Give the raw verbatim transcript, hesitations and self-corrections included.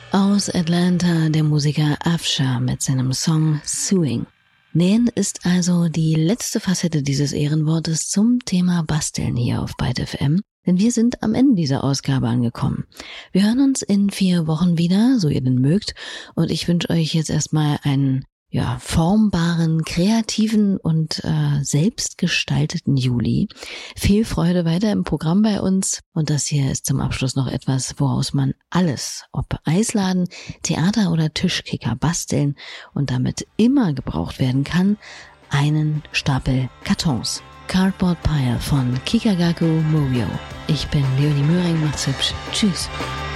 Aus Atlanta der Musiker Afsha mit seinem Song Suing. Nähen ist also die letzte Facette dieses Ehrenwortes zum Thema Basteln hier auf Byte F M, denn wir sind am Ende dieser Ausgabe angekommen. Wir hören uns in vier Wochen wieder, so ihr denn mögt, und ich wünsche euch jetzt erstmal einen ja, formbaren, kreativen und äh, selbstgestalteten Juli. Viel Freude weiter im Programm bei uns. Und das hier ist zum Abschluss noch etwas, woraus man alles, ob Eisladen, Theater oder Tischkicker basteln und damit immer gebraucht werden kann, einen Stapel Kartons. Cardboard Pile von Kikagaku Morio. Ich bin Leonie Möhring, macht's hübsch. Tschüss.